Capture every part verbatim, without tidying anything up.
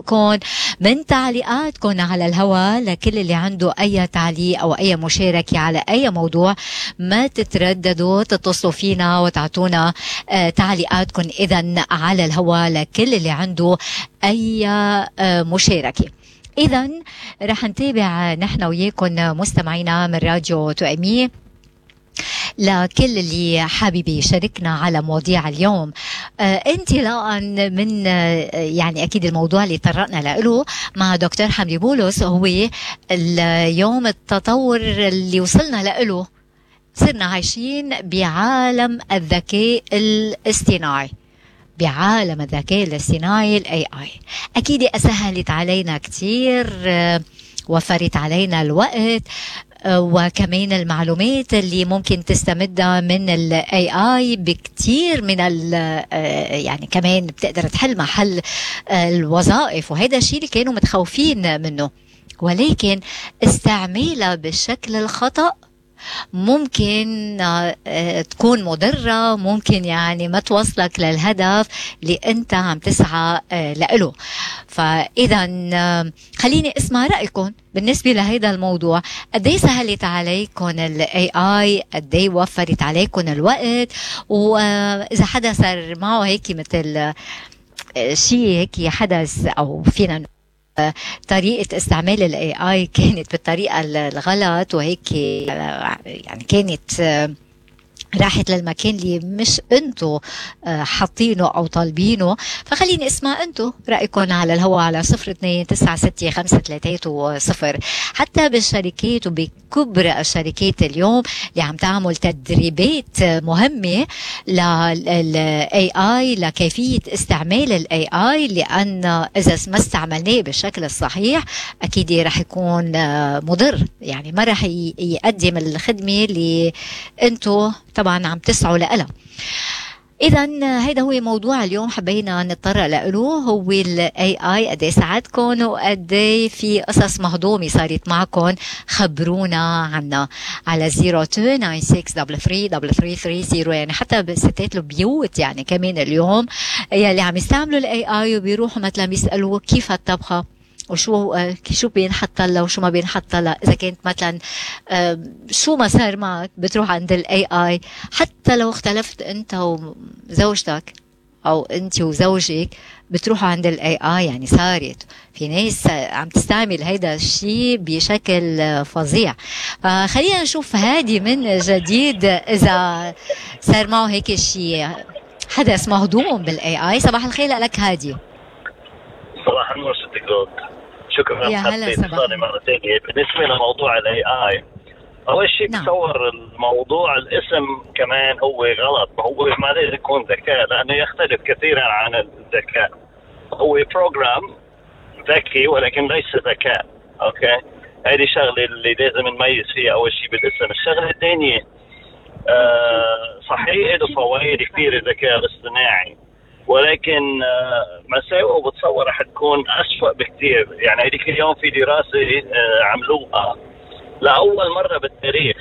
آرائكم من تعليقاتكم على الهواء. لكل اللي عنده أي تعليق أو أي مشاركة على أي موضوع ما تترددوا تتصلوا فينا وتعطونا آه تعليقاتكم إذن على الهواء لكل اللي عنده أي آه مشاركة. إذن رح نتابع نحن وياكم مستمعينا من راديو توأمي. لكل اللي حابب يشاركنا على مواضيع اليوم آه انطلاقا من آه يعني اكيد الموضوع اللي طرقنا له مع دكتور حمدي بولس هو اليوم التطور اللي وصلنا له. صرنا عايشين بعالم الذكاء الاصطناعي، بعالم الذكاء الاصطناعي ال إيه آي. أكيد أسهلت علينا كتير، وفرت علينا الوقت وكمان المعلومات اللي ممكن تستمدها من ال إيه آي بكتير من ال يعني كمان بتقدر تحل محل الوظائف، وهذا الشيء اللي كانوا متخوفين منه. ولكن استعمالها بالشكل الخطأ ممكن تكون مضرة، ممكن يعني ما توصلك للهدف اللي انت عم تسعى له. فإذا خليني اسمع رأيكم بالنسبة لهذا الموضوع. قدي سهلت عليكم ال إيه آي، قدي وفرت عليكم الوقت، وإذا حدا صار معه هيك مثل شيء هيك حدث أو فينا طريقة استعمال ال إيه آي كانت بالطريقة الغلط وهيك يعني كانت راحت للمكان اللي مش انتو حاطينه او طالبينه. فخليني اسمع انتو رأيكم على الهواء على صفر اثنين تسعة ستة خمسة ثلاثة صفر. حتى بالشركات وبكبر الشركات اليوم اللي عم تعمل تدريبات مهمة لل إيه آي لكيفية استعمال ال إيه آي، لأن إذا ما استعملناه بالشكل الصحيح أكيد رح يكون مضر، يعني ما رح يقدم الخدمة اللي انتو طبعا عم تسعوا لها. إذن هيدا هو موضوع اليوم حبينا نتطرق له، هو ال إيه آي. قد ساعدكم وقد في قصص مهضومة صارت معكم، خبرونا عنها على صفر اثنين تسعة ستة ثلاثة ثلاثة ثلاثة ثلاثة ثلاثة صفر. يعني حتى بستات البيوت يعني كمان اليوم يلي عم يستعملوا ال إيه آي وبيروحوا مثلا بيسألوا كيف الطبخة وشو شو بينحط لها وشو ما بينحط لها. اذا كانت مثلا شو ما صار معك بتروح عند الاي اي. حتى لو اختلفت انت وزوجتك او انت وزوجك بتروحوا عند الاي اي. يعني صارت في ناس عم تستعمل هيدا الشيء بشكل فظيع. فخلينا نشوف هادي من جديد اذا صار معه هيك شيء حدث مهضوم بالاي اي. صباح الخير لك هادي. صباح النور ست جود، شكرا يا هلا اتصالي مرة ثانية. بالنسبة لموضوع الاي اي، اول شيء نعم. تصور الموضوع الاسم كمان هو غلط، هو ما لازم يكون ذكاء لانه يختلف كثيرا عن الذكاء. هو بروجرام ذكي ولكن ليس ذكاء. اوكي، هذه شغله اللي لازم نميز فيها اول شيء بالاسم. الشغله الثانيه آه صحيح له فوائد كثيره الذكاء الاصطناعي، ولكن مساوئه بتصور رح تكون أسوأ بكثير. يعني هذيك اليوم في دراسة عملوها لأول مرة بالتاريخ،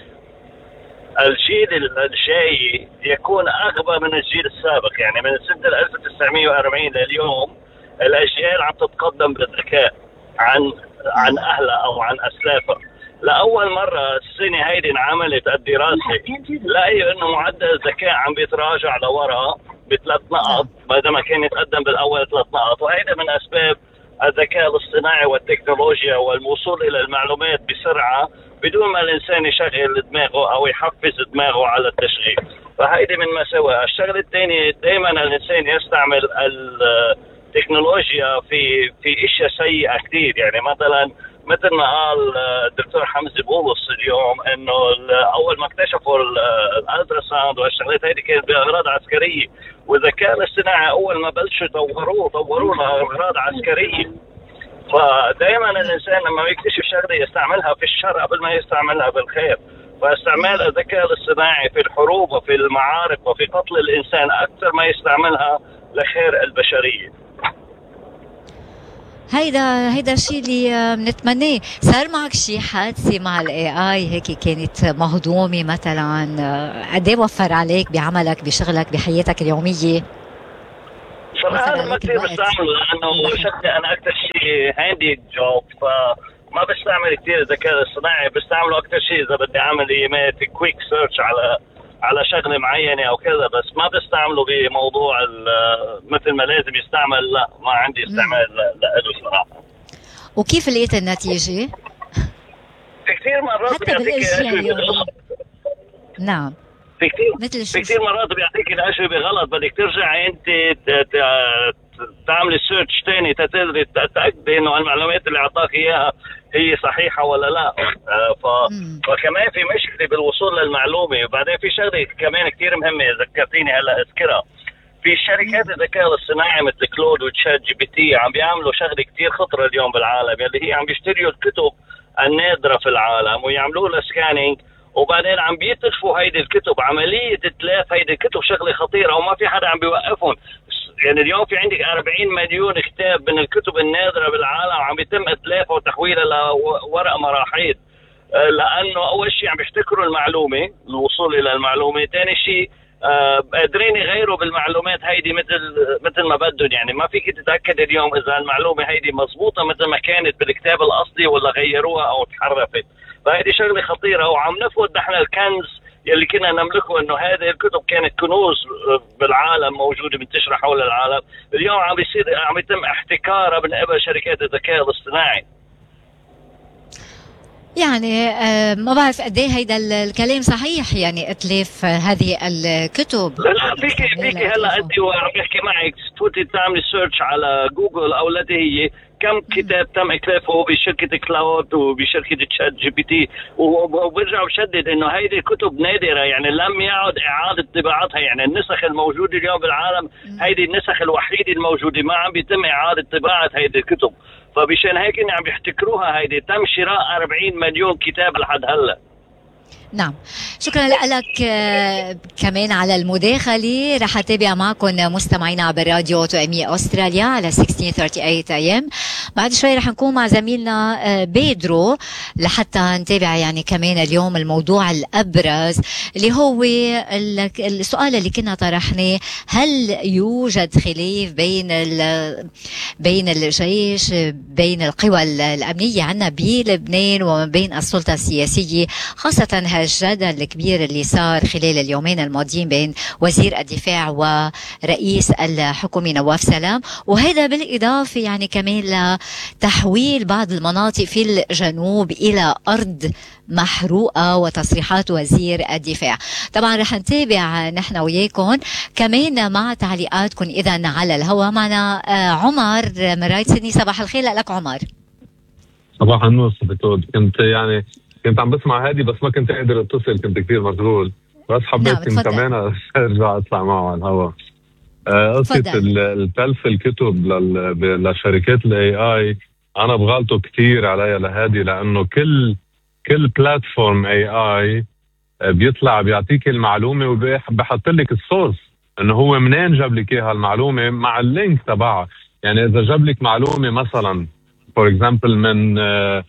الجيل الجاي يكون أغبى من الجيل السابق. يعني من سنة ألف وتسعمئة وأربعين لليوم الأجيال عم تتقدم بالذكاء عن عن أهلها أو عن أسلافها. لأول مرة السنة هيدي انعملت الدراسة لقيوا إنه معدل الذكاء عم بيتراجع لورا بثلاث نقط بعد ما كان يتقدم بالاول ثلاث نقط. وهذا من اسباب الذكاء الاصطناعي والتكنولوجيا والوصول الى المعلومات بسرعه بدون ما الانسان يشغل دماغه او يحفز دماغه على التشغيل. فهيدي من مساوئها. الشغله الثانيه دائما الانسان يستعمل التكنولوجيا في في اشياء سيئه كثير. يعني مثلا مثل ما قال الدكتور حمدي بولس اليوم انه اول ما اكتشفوا الالتراساوند والشغلات هذه كانت باغراض عسكريه، والذكاء الاصطناعي اول ما بلشوا طوروه طوروه لاغراض عسكريه. فدائما الانسان لما يكتشف شغله يستعملها في الشر قبل ما يستعملها بالخير. فاستعمال الذكاء الاصطناعي في الحروب وفي المعارك وفي قتل الانسان اكثر ما يستعملها لخير البشريه. هيدا هيدا الشيء اللي بنتمناه. صار معك شيء حادثة مع الاي اي هيك كانت مهضومة مثلا؟ قد ايه وفر عليك بعملك بشغلك بحياتك اليومية؟ صراحة أنا ما كثير بستعمله لأنه شكلي أنا أكثر شيء هاندي جوب، فما بستعمل كثير الذكاء الاصطناعي. بستعمله أكثر شيء إذا بدي أعمل إيميل كويك سيرش على على شغله معينه او كذا، بس ما بستعمله بموضوع مثل ما لازم يستعمل. لا ما عندي استعمال له صراحه. وكيف لقيت النتيجه؟ في كثير مرات بيعطيك اشياء غلط. نعم في كثير مثل في كثير مرات بيعطيك الاشياء غلط، بدك ترجع انت تعمل سيرش ثاني تقدري تتاكدي انه المعلومات اللي اعطاك اياها هي صحيحه ولا لا. ف... فكمان في مشكله بالوصول للمعلومه. وبعدين في شغله كمان كثير مهمه ذكرتيني هلا اذكرها، في شركات الذكاء الاصطناعي مثل كلود وتشات جي بي تي عم بيعملوا شغله كثير خطره اليوم بالعالم، اللي هي عم بيشتريوا الكتب النادره في العالم ويعملوا لها سكانينج، وبعدين عم بيتلفوا هيدي الكتب. عمليه اتلاف هيدي الكتب شغله خطيره وما في حدا عم بيوقفهم. يعني اليوم في عندك أربعين مليون كتاب من الكتب النادرة بالعالم عم يتم اتلافها وتحويلها لورق مراحيض، لأنه أول شيء عم يحتكروا المعلومة، الوصول إلى المعلومة. ثاني شيء قادرين يغيروا بالمعلومات هيدي مثل مثل ما بدهم. يعني ما فيك تتأكد اليوم إذا المعلومة هيدي مضبوطة مثل ما كانت بالكتاب الأصلي ولا غيروها أو تحرفت. فهيدي شغلة خطيرة وعم نفقد نحن الكنز يلي كنا نملكه، انه هذه الكتب كانت كنوز بالعالم موجوده منتشره حول العالم. اليوم عم بيصير عم يتم احتكارها من قبل شركات الذكاء الاصطناعي. يعني ما بعرف قد ايه هيدا الكلام صحيح، يعني اتلاف هذه الكتب. لا فيك فيك هلا انت وعم بحكي معك تفوتي تعملي سيرش على جوجل او التي هي كم كتاب تم اتلافه بشركه كلاود وبشركه تشات جي بي تي، وبرجع بشدد انه هيدي كتب نادره، يعني لم يعد اعاده طباعتها. يعني النسخ الموجوده اليوم بالعالم هيدي النسخ الوحيده الموجوده، ما عم بيتم اعاده طباعه هيدي الكتب. فبشان هيك عم بيحتكروها. هيدي تم شراء أربعين مليون كتاب لحد هلا. نعم، شكرا لك كمان على المداخلة. رح أتابع معكم مستمعينا عبر راديو تو إم أستراليا على ستة عشر ثلاثة وثلاثين إيه إم. بعد شوي رح نكون مع زميلنا بيدرو لحتى نتابع يعني كمان اليوم الموضوع الأبرز اللي هو السؤال اللي كنا طرحناه: هل يوجد خلاف بين بين الجيش بين القوى الأمنية عنا بلبنان وما بين السلطة السياسية، خاصة الجدل الكبير اللي صار خلال اليومين الماضيين بين وزير الدفاع ورئيس الحكومة نواف سلام، وهذا بالإضافة يعني كمان لتحويل بعض المناطق في الجنوب إلى أرض محروقة وتصريحات وزير الدفاع. طبعا رح نتابع نحن وياكم كمان مع تعليقاتكم إذا على الهواء. معنا عمر من رايت سيدني. صباح الخير لك عمر. صباح النور ستود. كنت يعني كنت عم بسمع هادي بس ما كنت قادر اتصل، كنت كثير مشغول، بس حبيت نعم كمان ارجع اطلع معه على الهواء. قصة التلف الكتب لشركات الاي اي انا بغلطه كثير عليها لهادي، لانه كل كل بلاتفورم اي اي بيطلع بيعطيك المعلومه وبحط لك السورس انه هو منين جاب لك اياها المعلومه مع اللينك تبعها. يعني اذا جاب لك معلومه مثلا فور اكزامبل من آه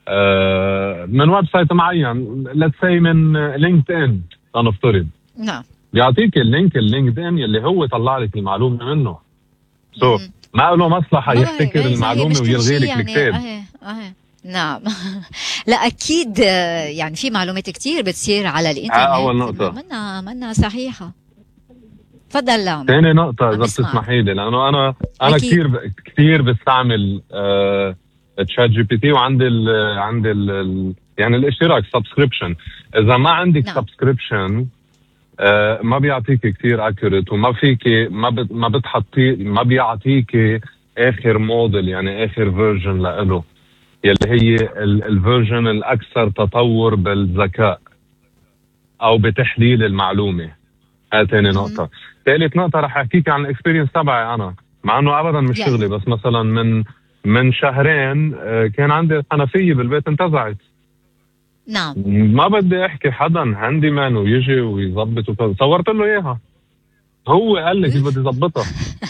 آه من ويب سايت معين، ليتس سي من لينكد ان لنفترض، نعم بيعطيك اللينك اللينكد ان اللي هو طلع لك المعلومه منه. سو so, ما له مصلحه يحتكر المعلومه ويلغي لك الكتاب. يعني اه نعم لا اكيد يعني في معلومات كتير بتصير على الانترنت آه اول نقطه منا منا صحيحه. تفضل. لا ثاني نقطه اذا بتسمحي لي، لانه انا انا كثير كثير بستعمل آه تشات جي بي تي، وعندي ال عندي ال يعني الاشتراك سبسكريبشن. اذا ما عندك نعم. سبسكريبشن آه ما بيعطيك كثير اكيوريت، وما فيك ما بت ما بتحطي ما بيعطيك اخر موديل، يعني اخر فيرجن له يلي هي الفيرجن الاكثر تطور بالذكاء او بتحليل المعلومه. هاي ثاني نقطه. ثالث نقطه رح احكيك عن الاكسبيرينس تبعي انا، مع انه ابدا مش يعني. شغلي، بس مثلا من من شهرين كان عندي الحنفيه بالبيت انتزعت. نعم. ما بدي احكي حدا هاندي مان ويجي ويظبط وكذا، صورت له اياها، هو قال لي كيف بدي اظبطها.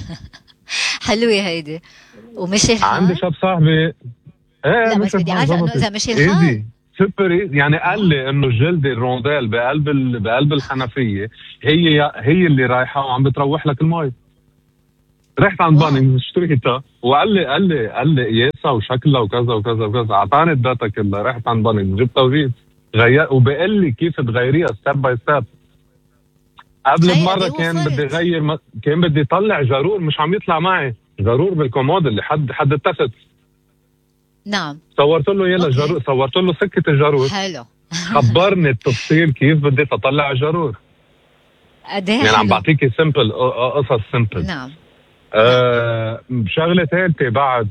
حلوه هيدي. ومشي الحال. عندي شاب صاحبي ايه لا بس بدي اعرف انه اذا مشي الحال سوبر ايزي. يعني قال لي انه الجلد الرونديل بقلب بقلب الحنفيه هي هي اللي رايحه وعم بتروح لك المي. رحت عند بانينجز اشتريتها وقال لي قال لي قال لي قياسها وشكلها وكذا وكذا وكذا، اعطاني الداتا كلها. رحت عند بانينجز جبتها وجيت غير وبقول لي كيف تغيريها ستيب باي ستيب. قبل بمره كان بدي غير م... كان بدي اطلع جارور مش عم يطلع معي، جارور بالكومود اللي حد حد اتفق. نعم. صورت له يلا جارور، صورت له سكه الجارور. حلو. خبرني التفصيل كيف بدي اطلع الجارور. يعني حلو. عم بعطيكي سمبل قصص سمبل. نعم. آه شغله ثالثه بعد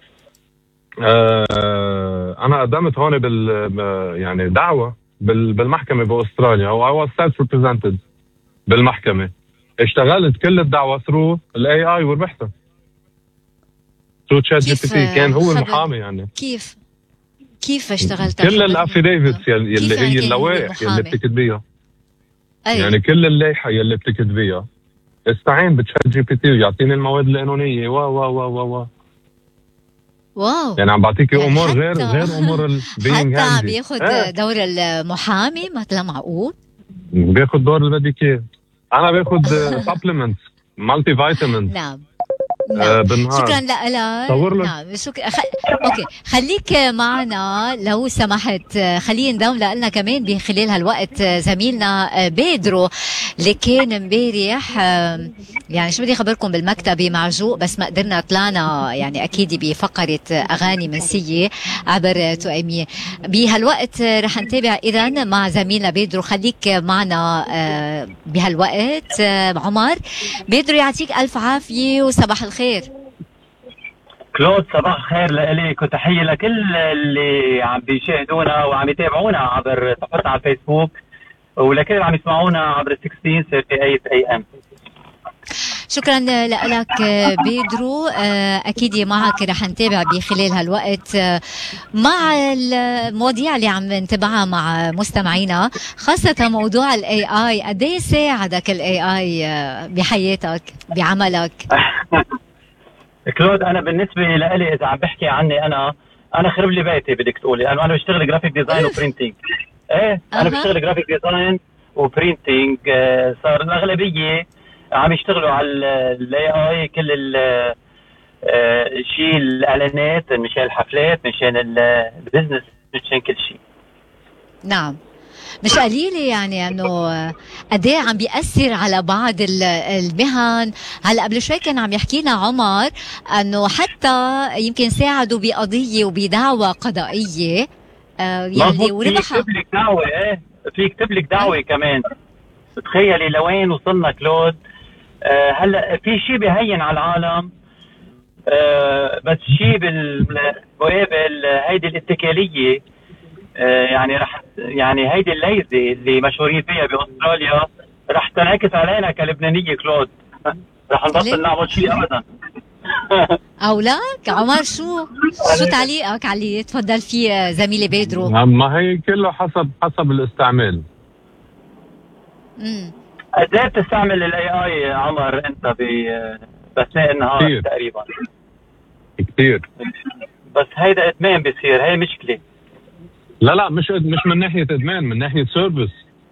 آه انا قدمت هون بال يعني دعوه بال بالمحكمه باستراليا، او I was self represented بالمحكمه. اشتغلت كل الدعوه ثرو الاي اي وربحتها ثرو تشات جي بي تي. كان هو المحامي يعني. كيف كيف اشتغلت كل الافيديفيتس اللي هي اللوائح اللي بتكتبيها. أيوة. يعني كل اللائحه اللي بتكتبيها استعين بتشات جي بي تي ويعطيني المواد القانونيه و و و و و واو. يعني عم بعطيكي يعني امور غير غير امور البينج. حتى عم بياخذ آه. دور المحامي مثلا. معقول بياخذ دور اللي بدك اياه. انا باخذ سبلمنتس مالتي فيتامينز. نعم. آه بالنهار. شكرا لك. نعم شكرا. خ... اوكي خليك معنا لو سمحت. خليه ينضم لنا كمان بخلال هالوقت زميلنا بيدرو اللي كان امبارح يعني شو بدي اخبركم بالمكتبه معجوق، بس ما قدرنا طلعنا يعني اكيد بفقره اغاني منسيه عبر تؤمية. بهالوقت رح نتابع اذا مع زميلنا بيدرو. خليك معنا بهالوقت. عمر بيدرو يعطيك الف عافيه وصباح الخير. كلود صباح الخير لإلك وتحية لكل اللي عم بيشاهدونا وعم يتابعونا عبر صفحتنا على الفيسبوك، ولكل اللي عم يسمعونا عبر ستة عشر ثلاثة وثلاثين إيه إم. شكرا لك بيدرو. اكيد معك رح نتابع بخلال هالوقت مع المواضيع اللي عم نتابعها مع مستمعينا، خاصه موضوع الاي اي. قد ايه ساعدك الاي اي بحياتك بعملك؟ كلود انا بالنسبه لي اذا عم بحكي عني انا انا خرب لي بيتي بدك تقولي. انا انا بشتغل جرافيك ديزاين وبرينتينج. ايه انا بشتغل جرافيك ديزاين وبرينتينج. صار الاغلبيه عم يشتغلوا على الاي اي. كل الشيء الاعلانات مشان الحفلات مشان البزنس مشان كل شيء. نعم مش قليله يعني انه قد ايه عم بيأثر على بعض المهن. هلا قبل شوي كان عم يحكي لنا عمر انه حتى يمكن ساعدوا بقضيه وبدعوى قضائيه آه يعني وربحها. في يكتب لك دعوه. ايه في يكتب لك دعوه كمان. تخيلي لوين وصلنا كلود. آه هلا في شيء بيهين على العالم آه بس شيء بالمقابل هيدي الاتكاليه آه يعني رح يعني هيدي الليزه اللي مشهورين فيها باستراليا رح تنعكس علينا كلبنانيه كلود. رح نبطل نعمل شيء ابدا. او لا عمر شو شو تعليقك عليه؟ تفضل فيه زميلي بيدرو. ما هي كله حسب حسب الاستعمال. امم قد ايه بتستعمل الاي اي عمر انت باثناء النهار؟ كتير. تقريبا كثير. بس هيدا ادمان بيصير. هي مشكله. لا لا مش مش من ناحيه ادمان، من ناحيه سيرفيس.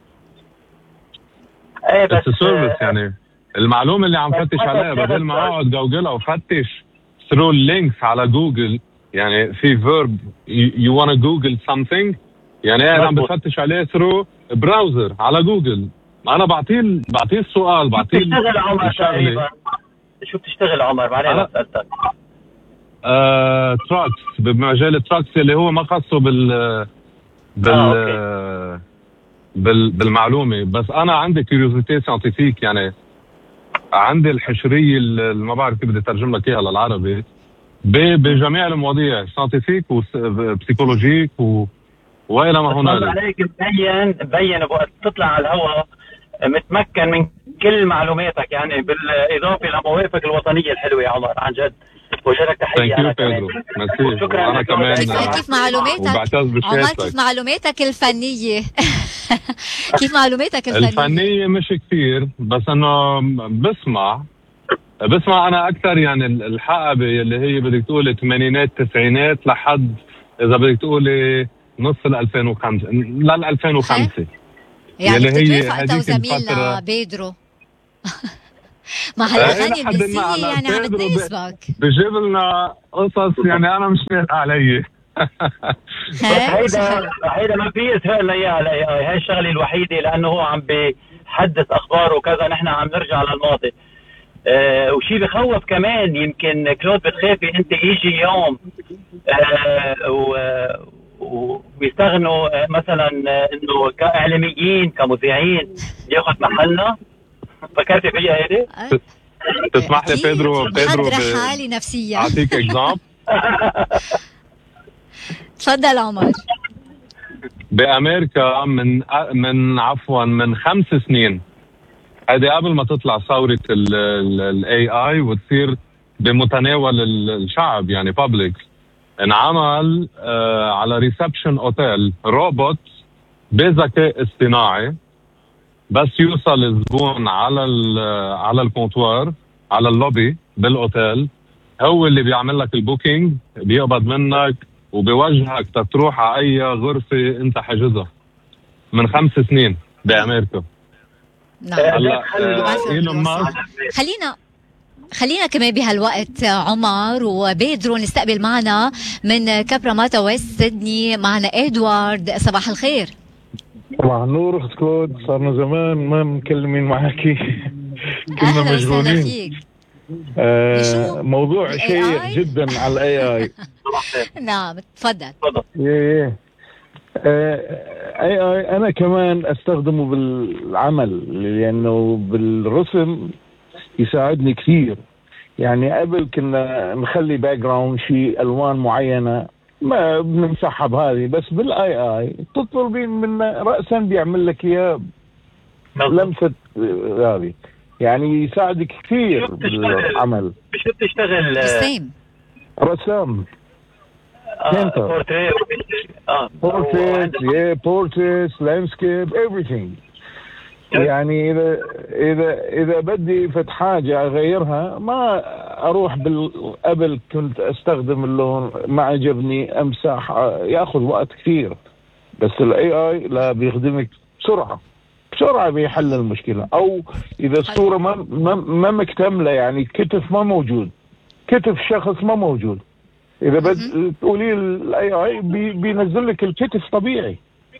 ايه بس سيرفيس يعني المعلومه اللي عم فتش عليها بدل ما اقعد جوجلها وفتش ثرو اللينكس على جوجل. يعني في فيرب يو وانا جوجل سمثينج، يعني انا عم بفتش عليه ثرو براوزر على جوجل. انا بعطيه بعطيه السؤال بعطيه بتشتغل عمر تقريبا. شو بتشتغل عمر؟ بعدين سالتك. آه تراكس بمجال التراكس اللي هو ما خاصه بال بال آه بال بالمعلومه. بس انا عندي كيوريوزيتي ساينتيفيك، يعني عندي الحشريه اللي ما بعرف كيف بدي اترجم لك اياها للعربي بجميع المواضيع ساينتيفيك وبسيكولوجيك و والى ما هنالك. عليك مبين مبين وقت تطلع على الهواء متمكن من كل معلوماتك، يعني بالاضافه لمواقفك الوطنيه الحلوه يا عمر. عن جد وجهك تحيه. انا كمان شكرا. انا كمان كيف, كيف معلوماتك عمر؟ كيف معلوماتك الفنيه؟ كيف معلوماتك الفنيه؟ الفنيه مش كثير، بس انه بسمع بسمع انا اكثر. يعني الحقبه اللي هي بدك تقولي الثمانينات التسعينات لحد اذا بدك تقولي نص ال ألفين وخمسة لل ألفين وخمسة. يعني بتتوافق انت وزميلنا بيدرو ما هالاغاني النسيه يعني عم تناسبك، بجيب لنا قصص يعني انا مش فاهم علي. هيدا هيدا ما في اسهل لي على الاي اي، هاي الشغله الوحيده، لانه هو عم بيحدث اخبار وكذا، نحن عم نرجع للماضي. أه وشي بخوف كمان، يمكن كلود بتخافي انت يجي يوم أه ويستغنوا مثلا انه كاعلاميين كمذيعين ياخذ محلنا. فكرتي فيها هيدي؟ تسمح لي بيدرو بيدرو حالي نفسيا اعطيك اكزامبل. تفضل عمر. بامريكا من من عفوا من خمس سنين، هذه قبل ما تطلع ثوره الاي اي وتصير بمتناول الشعب يعني بابليك، انعمل آه على ريسبشن اوتيل روبوت بذكاء اصطناعي، بس يوصل الزبون على على الكونتوار على اللوبي بالاوتيل، هو اللي بيعمل لك البوكينج، بيقبض منك وبيوجهك تروح على اي غرفه انت حاجزها. من خمس سنين بامريكا. نعم. هلا خلينا خلينا كمان بهالوقت عمر وبيدرو نستقبل معنا من كابراماتا ويست سيدني معنا ادوارد. صباح الخير. صباح النور اخت كلود، صارنا زمان ما مكلمين معاكي. كنا مشغولين فيك. آه موضوع شيق جدا على الاي اي. نعم تفضل. ايه اي اي انا كمان استخدمه بالعمل لانه بالرسم يساعدني كثير. يعني قبل كنا نخلي باك جراوند شيء الوان معينه ما بنمسحها بهذه، بس بالاي اي تطلبين من راسا بيعمل لك اياه لمسه هذه، يعني يساعدك كثير بالعمل. شو بتشتغل؟ رسام. رسام. بورتريت. اه بورتريت يا بورتريت لاندسكيب everything. يعني اذا اذا اذا بدي فت حاجه اغيرها ما اروح بال قبل كنت استخدم اللون ما عجبني امسح، ياخذ وقت كثير. بس الاي اي لا بيخدمك بسرعه بسرعه بيحل المشكله. او اذا الصوره ما ما, ما مكتمله، يعني كتف ما موجود، كتف شخص ما موجود، اذا بد تقولي الاي اي بي بينزل لك الكتف طبيعي.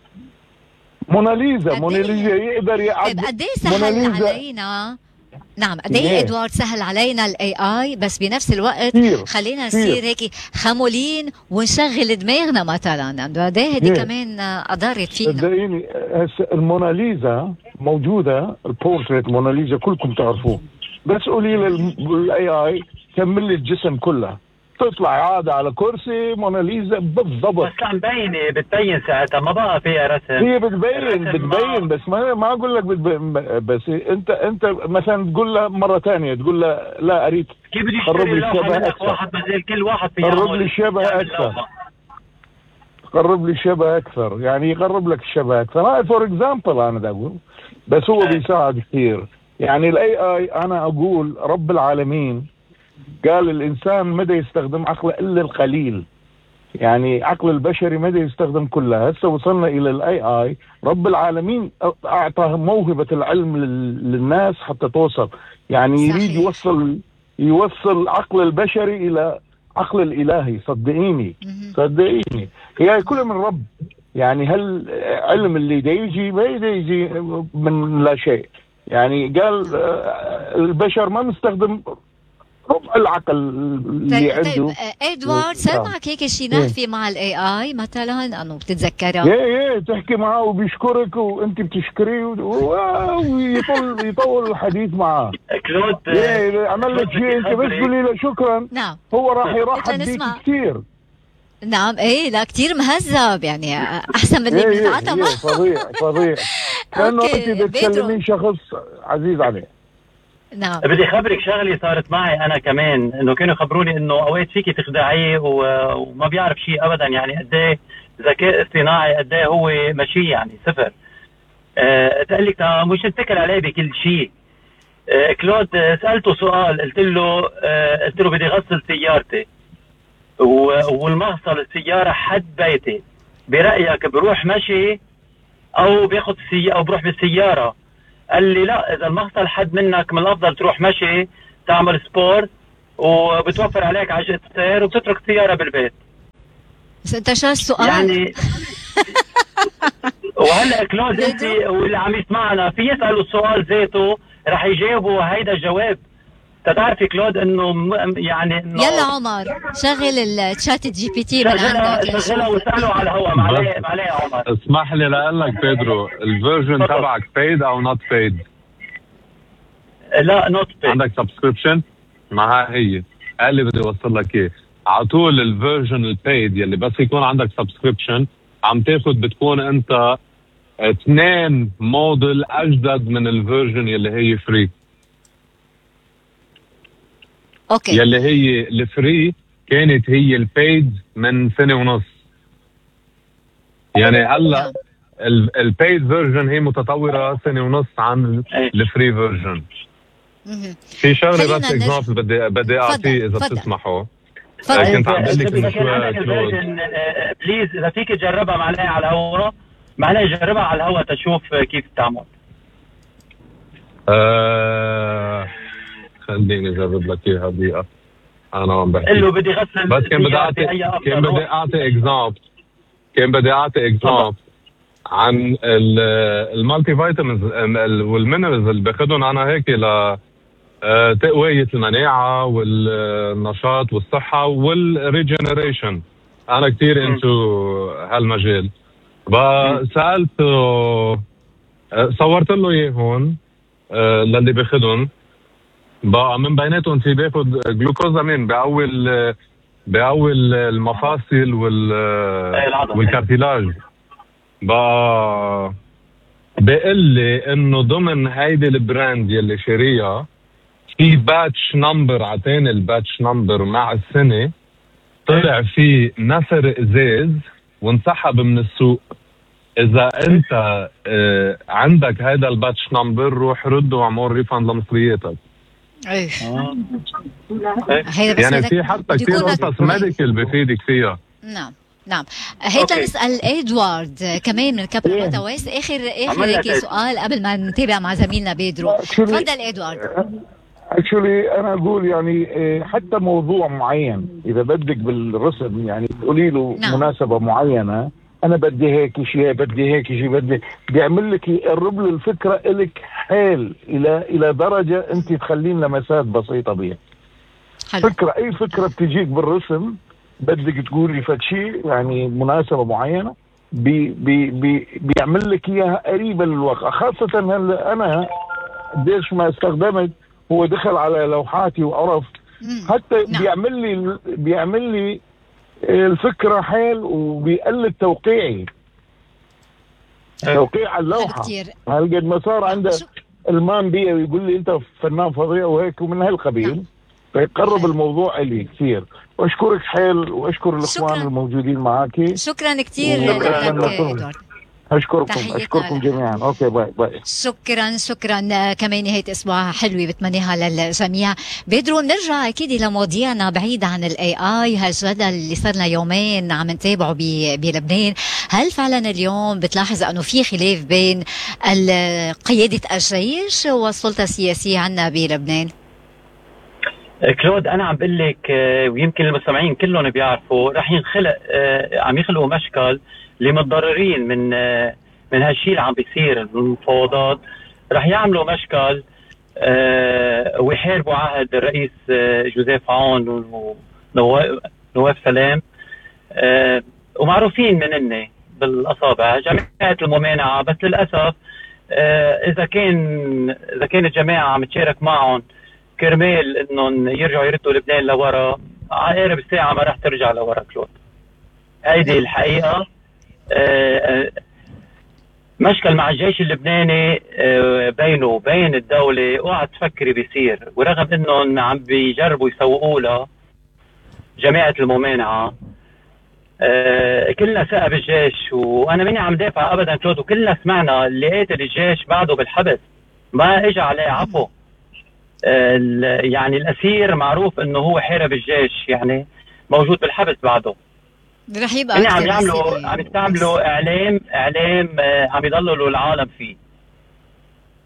موناليزا موناليزا يقدر يعد. قد ايه سهل علينا. نعم قد ايه ادوارد سهل علينا الاي اي، بس بنفس الوقت كتير. خلينا نصير هيك خمولين ونشغل دماغنا مثلا. قد ايه هدي كمان اضرت فينا. صدقيني هسه الموناليزا موجوده، البورتريت موناليزا كلكم تعرفوه، بس قولي للاي اي كمل لي الجسم كله، تطلع عادة على كرسي موناليزا بالضبط. بس عم بين بتبين ساعتها ما بقى فيها رسم. هي بتبين بتبين بس ما ما اقول لك بس انت انت مثلا تقول لها مره ثانيه تقول لها لا اريد كيف بدي قرب لي الشبه اكثر. واحد بدل كل واحد في قرب لي الشبه اكثر، قرب لي الشبه اكثر، يعني يقرب لك الشبه اكثر. هاي فور اكزامبل انا بدي اقول، بس هو بيساعد كثير. يعني الاي اي انا اقول رب العالمين قال الإنسان مدى يستخدم عقله إلا القليل، يعني عقل البشري مدى يستخدم كلها. هسه وصلنا إلى الآي آي، رب العالمين أعطى موهبة العلم للناس حتى توصل، يعني يريد يوصل يوصل عقل البشري إلى عقل الإلهي. صدقيني صدقيني هي كلها من رب. يعني هل علم اللي دا يجي ما يجي من لا شيء. يعني قال البشر ما مستخدم ربع العقل اللي طيب عنده. طيب ادوارد صار معك هيك شيء نحفي مع الاي اي مثلا انه بتتذكرها؟ ايه ايه تحكي معه وبيشكرك وانت بتشكريه ويطول يطول الحديث معه. كلود ايه عمل لك شيء انت بس قولي له شكرا. نعم هو راح يرحب بيك كثير. نعم ايه لا كثير مهذب، يعني احسن من اللي إيه بنتعاطى معه. فظيع فظيع لانه انت بتكلمين شخص عزيز عليه. نعم بدي خبرك شغلة صارت معي أنا كمان، إنه كانوا يخبروني إنه أوقات فيكي تخدعيه وما بيعرف شيء أبدا، يعني قد إيه ذكاء اصطناعي قد إيه هو ماشي يعني صفر. أه تقول لك مش نتكل عليه بكل شيء. أه كلود سألته سؤال قلت له أه قلت له بدي غسل سيارتي والمغسل السيارة حد بيتي، برأيك بروح مشي أو بياخد سي أو بروح بالسيارة؟ قال لي لا، اذا المغسل حد منك من الافضل تروح مشي تعمل سبورت وبتوفر عليك عجلة السير وبتترك السيارة بالبيت. بس انت شو السؤال يعني وهلا كلود انت واللي عم يسمعنا في يسألوا السؤال ذاته رح يجاوبوا هيدا الجواب. تتعرفي كلود انه يعني انه يلا عمر شغل الشات جي بي تي من عندك شغلها وسألوا على الهواء. معليه معليه يا عمر، اسمح لي لاقول لك بيدرو، الفيرجن تبعك بيد او نوت بيد؟ لا نوت بيد. عندك سبسكريبشن؟ ما هي قال لي بدي اوصل لك ايه على طول. الفيرجن البيد يلي بس يكون عندك سبسكريبشن عم تاخذ بتكون انت اثنين موديل اجدد من الفيرجن يلي هي فري. اوكي. يلي هي الفري كانت هي البيد من سنه ونص. يعني هلا البيد فيرجن هي متطوره سنه ونص عن الفري فيرجن. في شغله بس اكزامبل بدي بدي اعطيه اذا بتسمحوا. كنت عم بقول لك من شوي بليز اذا فيك تجربها معليه على الهواء، معليه جربها على الهواء تشوف كيف تعمل. آه خليني اجرب لك اياها دقيقه. انا عم بحكي له بدي غسل بس كان بدي اعطي كان بدي اعطي اكزامبل كان بدي اعطي اكزامبل عن المالتي فيتامينز والمينرالز اللي باخذهم انا هيك ل تقوية المناعة والنشاط والصحة والريجنريشن. أنا كتير انتو هالمجال. بقى سألته صورت له إيه هون للي باخدهم. بقى من بيناتهم في باخد جلوكوزامين بأول بأول المفاصل وال والكارتيلاج. بقى بقول لي إنه ضمن هيدي البراند يلي شريها في باتش نمبر، عطاني الباتش نمبر مع السنة طلع في نفر ازاز وانسحب من السوق. اذا انت اه عندك هذا الباتش نمبر روح رد واعمل ريفاند لمصرياتك. ايه يعني في حتى كثير قصص ميديكال بفيدك فيها. نعم نعم. هيدا نسأل ادوارد كمان من كابل موتويس. اخر اخر هيك سؤال قبل ما نتابع مع زميلنا بيدرو. تفضل ادوارد. اكشولي انا اقول يعني حتى موضوع معين اذا بدك بالرسم يعني تقولي له نعم. مناسبه معينه انا بدي هيك شيء بدي هيك شيء بدي بيعمل لك يقرب له الفكره لك حيل الى الى درجه انت تخلين لمسات بسيطه بيها. فكره اي فكره بتجيك بالرسم بدك تقولي فد شيء يعني مناسبه معينه بي بي بي بيعمل لك اياها قريبه للواقع. خاصه هلا انا قديش ما استخدمت هو دخل على لوحاتي وعرف حتى نعم. بيعمل لي بيعمل لي الفكره حيل وبيقلد توقيعي توقيع اللوحه. هالقد ما صار عنده المام بيه ويقول لي انت فنان فظيع وهيك ومن هالقبيل نعم. فيقرب الموضوع لي كثير. واشكرك حيل واشكر الاخوان الموجودين معاكي. شكرا كثير لك. أشكركم أشكركم جميعا. أوكي باي باي. شكرا شكرا. كمان نهاية أسبوع حلوة بتمنيها للجميع. بيدرو بنرجع أكيد لمواضيعنا بعيد عن الاي اي. هالجدل اللي صرنا يومين عم نتابعه بلبنان، هل فعلا اليوم بتلاحظ أنه في خلاف بين قيادة الجيش والسلطة السياسية عنا بلبنان؟ كلود أنا عم بقول لك ويمكن المستمعين كلهم بيعرفوا رح ينخلق عم يخلقوا مشكل لمتضررين من من هالشيء اللي عم بيصير المفاوضات. رح يعملوا مشكل أه ويحاربوا عهد الرئيس جوزيف عون ونواف سلام أه ومعروفين منني بالاصابع جماعه الممانعه. بس للاسف أه اذا كان اذا كانت الجماعه عم تشارك معهم كرمال انهم يرجعوا يردوا لبنان لورا، عقارب الساعه ما رح ترجع لورا كلود. هيدي الحقيقه. أه مشكل مع الجيش اللبناني أه بينه وبين الدولة اوعى تفكري بيصير. ورغم انهم عم بيجربوا يسوقوا لها جماعة الممانعة أه كلنا ثقة بالجيش. وانا ماني عم دافع ابدا كلود، وكلنا سمعنا اللي قاتل الجيش بعده بالحبس ما اجى عليه عفو. أه يعني الاسير معروف انه هو حارب الجيش يعني موجود بالحبس بعده. رح يبقى عم يعملوا عم يستعملوا اعلام اعلام عم يضللوا العالم فيه.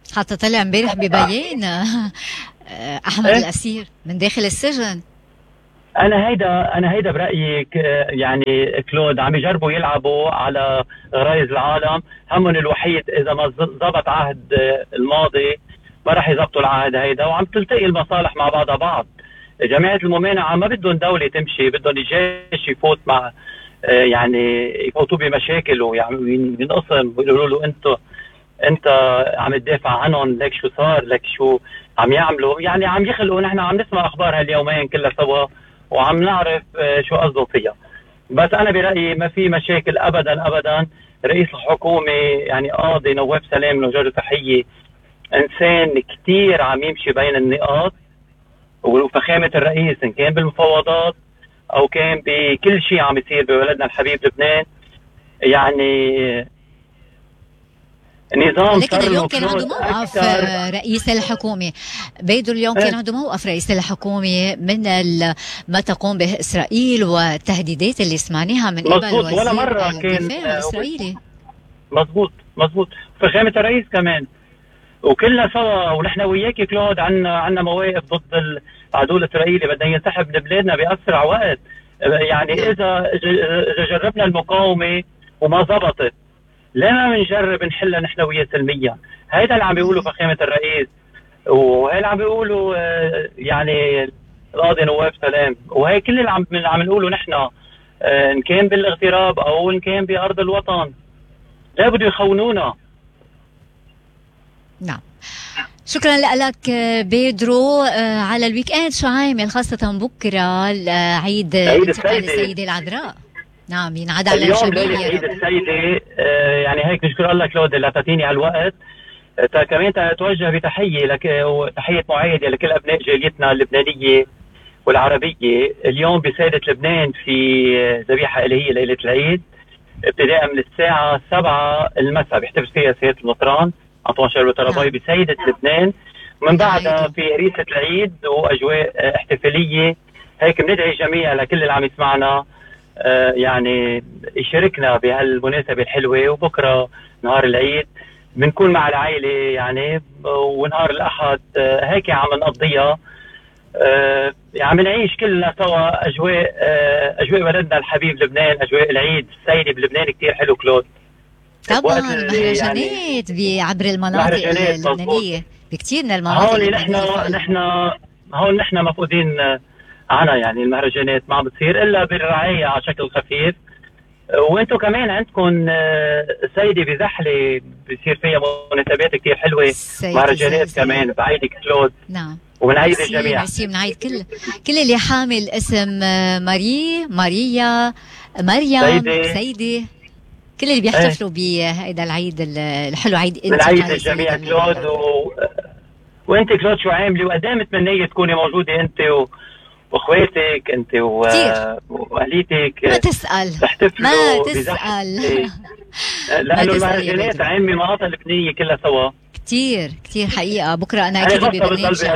حتى طلع امبارح ببيان احمد إيه؟ الاسير من داخل السجن. انا هيدا انا هيدا برايي يعني كلود عم يجربوا يلعبوا على غرايز العالم، همهم الوحيد اذا ما ضبط عهد الماضي ما راح يضبطوا العهد هيدا، وعم تلتقي المصالح مع بعضها بعض. جماعه الممانعه ما بدهم دوله تمشي، بدهم الجيش يفوت مع يعني يفوتوا بمشاكل وينقسم ويقولوا له انت انت عم تدافع عنهم، لك شو صار، لك شو عم يعملوا، يعني عم يخلقوا. نحن عم نسمع اخبار هاليومين كلها سوا وعم نعرف شو قصدوا فيها. بس انا برايي ما في مشاكل ابدا ابدا. رئيس الحكومه يعني قاضي نواف سلام له جوجه تحيه، انسان كثير عم يمشي بين النقاط، وفخامه الرئيس ان كان بالمفاوضات او كان بكل شيء عم يصير ببلدنا الحبيب لبنان. يعني نظام، لكن اليوم كان عنده موقف رئيس الحكومة بيدرو، اليوم كان عنده موقف رئيس الحكومة من ما تقوم به إسرائيل والتهديدات اللي سمعناها من قبل وزير ولا مرة الدفاع الإسرائيلي. مزبوط مزبوط فخامة الرئيس كمان، وكلنا سوا ونحن وياك كلود عنا عنا مواقف ضد العدو الإسرائيلي، بدنا ينسحب من بلادنا بأسرع وقت. يعني إذا جربنا المقاومة وما زبطت، لا ما بنجرب نحلها نحن وياه سلميا. هيدا اللي عم بيقولوا فخامة الرئيس، وهي اللي عم بيقولوا يعني القاضي نواف سلام، وهي كل اللي عم عم نقوله نحن، ان كان بالاغتراب او ان كان بارض الوطن. لا بده يخونونا. نعم، شكرا لك بيدرو. على الويك اند شو عامل، خاصة بكرة عيد انتقال السيدة العذراء؟ نعم، ينعاد على اليوم ليلة عيد السيدة. آه يعني هيك نشكر الله كلود اللي تعطيني على الوقت. آه كمان اتوجه بتحية لك وتحية معايدة لكل ابناء جاليتنا اللبنانية والعربية. اليوم بسيدة لبنان في ذبيحة إلهية ليلة العيد، ابتداء من الساعة سبعة المساء بيحتفل فيها سيادة المطران أنطوان شربت رباي بسيدة لبنان. من بعدها في هريسة العيد وأجواء احتفالية. هيك بندعي جميع لكل اللي عم يسمعنا آه يعني يشاركنا بهالمناسبة الحلوة. وبكرة نهار العيد بنكون مع العائلة يعني، ونهار الأحد آه هيك عم نقضيها. آه عم نعيش كلنا سوا أجواء آه أجواء بلدنا الحبيب لبنان، أجواء العيد السيدة بلبنان كتير حلو كلود. طبعا مهرجانات يعني عبر المناطق اللبنانية بكتير من المناطق. هون نحن نحن هون نحن مفقودين عنها، يعني المهرجانات ما عم بتصير الا بالرعايه على شكل خفيف. وانتم كمان عندكم سيدة بزحله بصير فيها مناسبات كثير حلوه، مهرجانات كمان بعيدك كلود. نعم، وبنعيد الجميع. ميرسي، بنعيد كل كل اللي حامل اسم ماري ماريا مريم سيدة, سيدة. كل اللي بيحتفلوا بهذا العيد الحلو، عيد انتقال الجميع كلود. و... وانت كلود شو عامله وقد ايه متمنيه تكوني موجوده انت و... واخواتك انت و... واهليتك ما تسال ما تسال لانه المهرجانات عامه مناطق لبنانيه كلها سوا كتير كتير حقيقه. بكره انا اكيد ببرنامج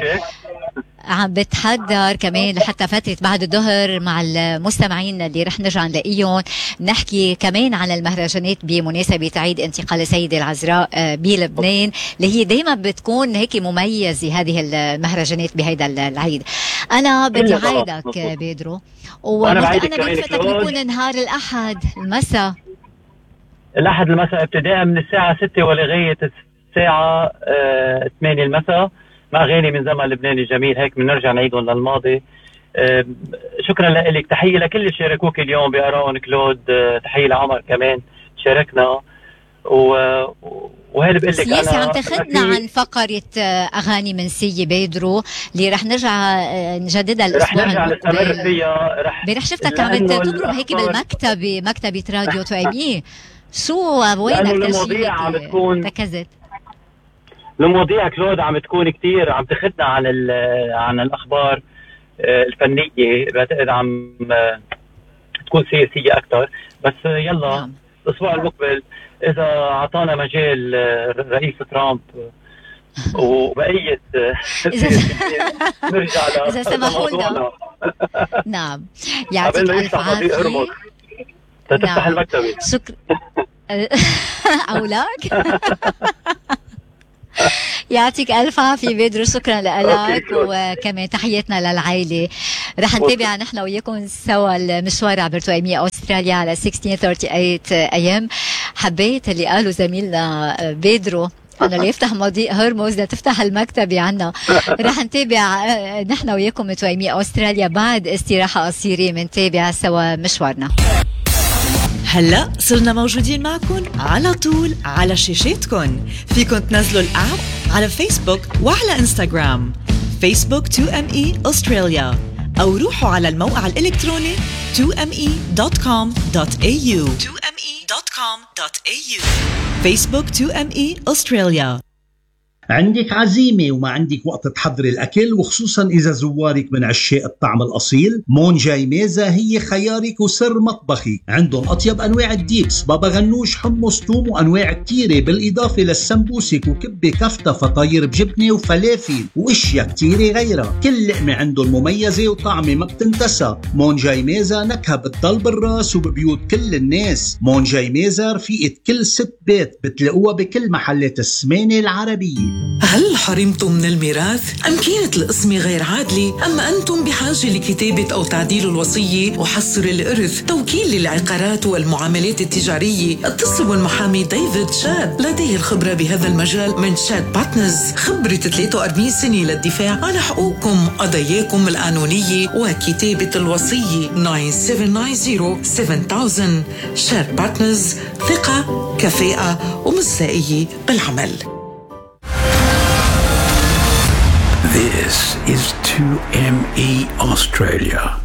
عم بتحضر كمان لحتى فترة بعد الظهر مع المستمعين اللي رح نرجع نلاقيهم نحكي كمان عن المهرجانات بمناسبة عيد انتقال السيدة العذراء بلبنان، اللي هي دايما بتكون هيك مميزة هذه المهرجانات بهيدا العيد. أنا بدي عايدك بيدرو، وأنا بعرفتك بيكون نهار الأحد المساء الأحد المساء ابتداء من الساعة ستة ولغاية الساعة آه ثمانية المساء، مع أغاني من زمن لبناني الجميل. هيك بنرجع نعيدهم للماضي. أه شكرا لك، تحية لكل اللي شاركوك اليوم بآرائهم كلود. أه تحية لعمر كمان شاركنا. وهذا بقول لك سياسي عم تاخذنا عن فقرة أغاني من سي بيدرو اللي رح نرجع نجددها الأسبوع رح نرجع نستمر فيها. رح شفتك عم تضرب هيك بالمكتبة، مكتبة راديو توعيمية. شو وينك تشيك عم تكون ركزت؟ المواضيع كلود عم تكون كتير عم تاخذنا عن عن الاخبار الفنيه، بعتقد عم تكون سياسيه اكثر. بس يلا نعم. الاسبوع المقبل اذا اعطانا مجال الرئيس ترامب وبقيه نرجع اذا سمحوا لنا. نعم، يعطيك الف عافيه. تفتح نعم. المكتبه. شكرا. أولاك يعطيك ألف عافية بيدرو، شكرا لك، وكمان تحياتنا للعائلة. رح نتابع نحن وياكم سوا المشوار عبر توأمية أستراليا على ستة عشر ثلاثة وثلاثين أيام. حبيت اللي قاله زميلنا بيدرو أنه اللي يفتح مضيق هرمز لتفتح المكتبة عنا. رح نتابع نحن وياكم توأمية أستراليا بعد استراحة قصيرة، منتابع سوا مشوارنا. هلأ صرنا موجودين معكم على طول على شاشاتكم. فيكن تنزلوا الآب على فيسبوك وعلى إنستغرام فيسبوك تو إم إي أستراليا، أو روحوا على الموقع الإلكتروني تو إم إي دوت كوم دوت إيه يو تو إم إي دوت كوم دوت إيه يو. فيسبوك تو إم إي أستراليا. عندك عزيمة وما عندك وقت تحضري الأكل، وخصوصا إذا زوارك من عشاق الطعم الأصيل، مون جاي ميزة هي خيارك وسر مطبخي. عندهم أطيب أنواع الديبس، بابا غنوش، حمص، توم، وأنواع كتيرة، بالإضافة للسمبوسك وكبة كفتة، فطاير بجبنة وفلافل وإشياء كتيرة غيرها. كل لقمة عندهم مميزة وطعمة ما بتنتسى. مون جاي ميزة نكهة بتضل بالراس وببيوت كل الناس. مون جاي ميزة رفيقة كل ست بيت، بتلاقوها بكل محلات السمانة العربية. هل حرمتم من الميراث؟ أم كانت القسمة غير عادلة؟ أما أنتم بحاجة لكتابة أو تعديل الوصية وحصر الإرث، توكيل للعقارات والمعاملات التجارية؟ اتصلوا بالمحامي ديفيد شاد، لديه الخبرة بهذا المجال من شاد بارتنرز، خبرة ثلاثة وأربعين سنة للدفاع عن حقوقكم، قضاياكم القانونية وكتابة الوصية. تسعة سبعة تسعين سبعة ألف. شاد بارتنرز، ثقة، كفاءة ومصداقية بالعمل. This is two M E Australia.